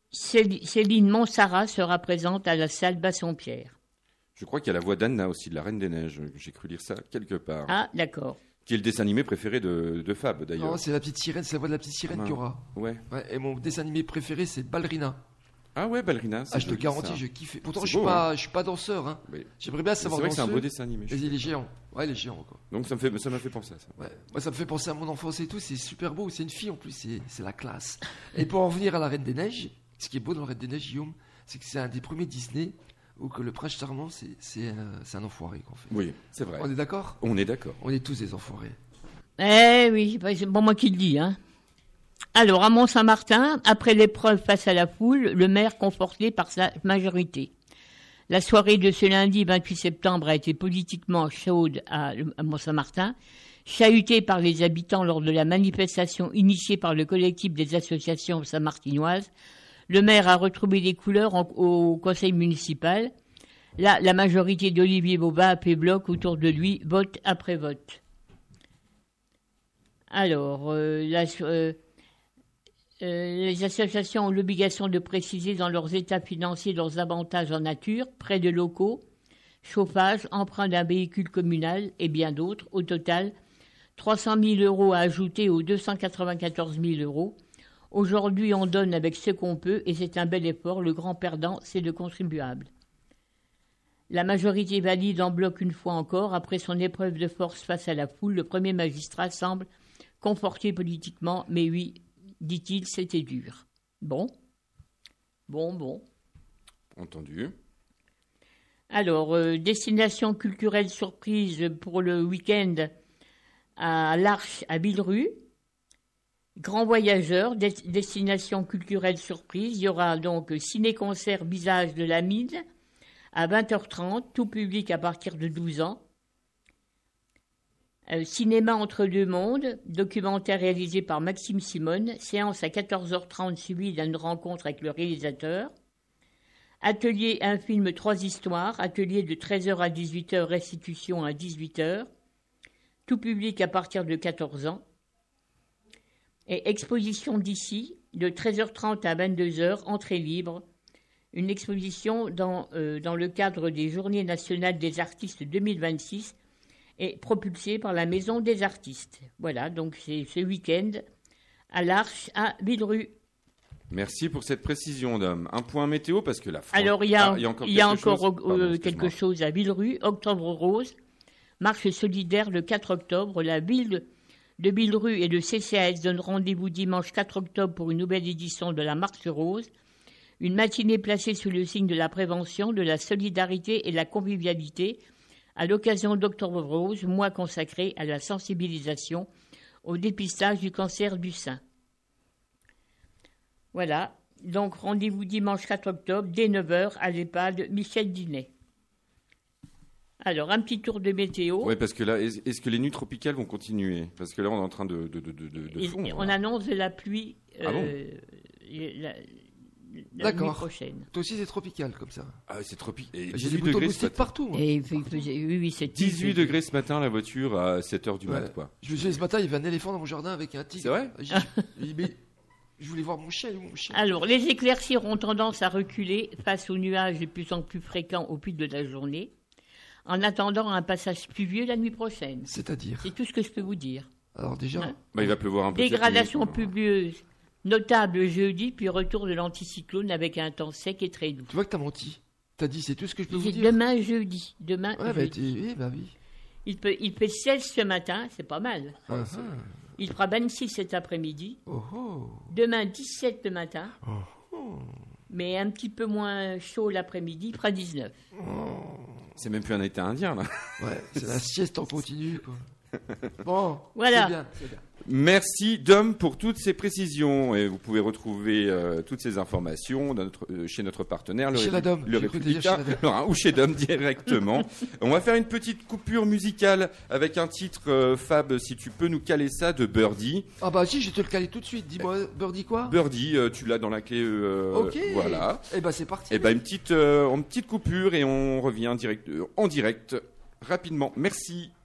Céline Mansara sera présente à la salle Bassompierre. Je crois qu'il y a la voix d'Anna aussi, de la Reine des Neiges. J'ai cru lire ça quelque part. Ah, d'accord. Qui est le dessin animé préféré de Fab, d'ailleurs. Non, c'est la petite sirène, c'est la voix de la petite sirène qu'il y aura. Ouais. Et mon dessin animé préféré, c'est Ballerina. Ah ouais, Ballerina. Ah, je te garantis, je kiffe. Pourtant, je suis pas danseur. Hein. Oui. J'aimerais bien savoir danser. C'est vrai que c'est un beau dessin animé. Mais il est géant. Ouais, il est géant, quoi. Donc ça m'a fait penser à ça. Ouais. Moi, ça me fait penser à mon enfance et tout. C'est super beau. C'est une fille en plus. C'est la classe. Et pour en revenir à la Reine des Neiges, ce qui est beau dans la Reine des Neiges, Guillaume, c'est que c'est un des premiers Disney où que le prince charmant, c'est un enfoiré, en fait. Oui, c'est vrai. On est d'accord ? On est d'accord. On est tous des enfoirés. Eh oui, c'est pas moi qui le dis, hein. Alors, à Mont-Saint-Martin, après l'épreuve face à la foule, le maire conforté par sa majorité. La soirée de ce lundi 28 septembre a été politiquement chaude à Mont-Saint-Martin, chahutée par les habitants lors de la manifestation initiée par le collectif des associations saint-martinoises. Le maire a retrouvé des couleurs au conseil municipal. Là, la majorité d'Olivier Boba a fait bloc autour de lui, vote après vote. Alors, les associations ont l'obligation de préciser dans leurs états financiers leurs avantages en nature, prêts de locaux, chauffage, emprunt d'un véhicule communal et bien d'autres. Au total, 300 000 € à ajouter aux 294 000 €. Aujourd'hui, on donne avec ce qu'on peut et c'est un bel effort. Le grand perdant, c'est le contribuable. La majorité valide en bloc une fois encore. Après son épreuve de force face à la foule, le premier magistrat semble conforté politiquement, mais oui, dit-il, c'était dur. Bon. Entendu. Alors, destination culturelle surprise pour le week-end à l'Arche à Villerue. Grand voyageur, destination culturelle surprise. Il y aura donc ciné-concert Visage de la Mine à 20h30, tout public à partir de 12 ans. Cinéma entre deux mondes, documentaire réalisé par Maxime Simone, séance à 14h30 suivie d'une rencontre avec le réalisateur. Atelier un film 3 histoires, atelier de 13h à 18h, restitution à 18h, tout public à partir de 14 ans. Et exposition d'ici, de 13h30 à 22h, entrée libre. Une exposition dans le cadre des Journées nationales des artistes 2026 et propulsée par la Maison des artistes. Voilà, donc c'est ce week-end à l'Arche à Villerue. Merci pour cette précision, Dom. Un point météo, parce que la France... Alors, il y a encore quelque chose à Villerue. Octobre Rose, marche solidaire le 4 octobre. La ville de Villerue et le CCAS donnent rendez-vous dimanche 4 octobre pour une nouvelle édition de la Marche Rose. Une matinée placée sous le signe de la prévention, de la solidarité et de la convivialité à l'occasion d'Octobre Rose, mois consacré à la sensibilisation au dépistage du cancer du sein. Voilà, donc rendez-vous dimanche 4 octobre, dès 9h, à l'EHPAD Michel Dinet. Alors, un petit tour de météo. Oui, parce que là, est-ce que les nuits tropicales vont continuer ? Parce que là, on est en train de fondre. On annonce de la pluie la nuit prochaine. Toi aussi, c'est tropical, comme ça. Ah, c'est tropical. J'ai des boutons moustiques partout. Et oui, c'est 18 degrés ce matin, la voiture, à 7h du mat', quoi. Ce matin, il y avait un éléphant dans mon jardin avec un tigre. C'est vrai ? Je voulais voir mon chien. Alors, les éclaircies auront tendance à reculer face aux nuages de plus en plus fréquents au fil de la journée, en attendant un passage pluvieux la nuit prochaine. C'est-à-dire ? C'est tout ce que je peux vous dire. Alors déjà, il va pleuvoir un peu. Dégradation pluvieuse notable jeudi, puis retour de l'anticyclone avec un temps sec et très doux. Tu vois que t'as menti. T'as dit, c'est tout ce que je peux vous dire. Demain jeudi. Oui. Il fait 16 ce matin, c'est pas mal. Il fera 26 cet après-midi. Demain 17 le matin. Mais un petit peu moins chaud l'après-midi, il fera 19. C'est même plus un état indien, là. Ouais, c'est la sieste en continu, quoi. Bon, voilà. C'est bien. Merci Dom pour toutes ces précisions et vous pouvez retrouver toutes ces informations chez notre partenaire le Républicain ou chez Dom directement. On va faire une petite coupure musicale avec un titre Fab, si tu peux nous caler ça, de Birdie. Ah bah si, je vais te le caler tout de suite. Dis-moi Birdie quoi ? Birdie, tu l'as dans la clé. Ok. Voilà. Et bah c'est parti. Et bah une petite coupure et on revient en direct rapidement. Merci.